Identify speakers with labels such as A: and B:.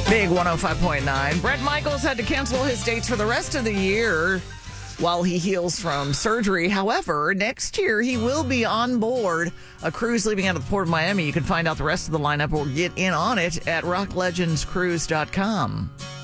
A: Big 105.9. Bret Michaels had to cancel his dates for the rest of the year while he heals from surgery. However, next year he will be on board a cruise leaving out of the Port of Miami. You can find out the rest of the lineup or get in on it at rocklegendscruise.com.